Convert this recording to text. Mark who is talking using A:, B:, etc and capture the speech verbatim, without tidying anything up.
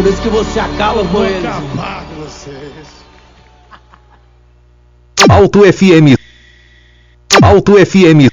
A: por isso que você acaba com eles.
B: Acabar com vocês.
C: Alto F M. Alto F M.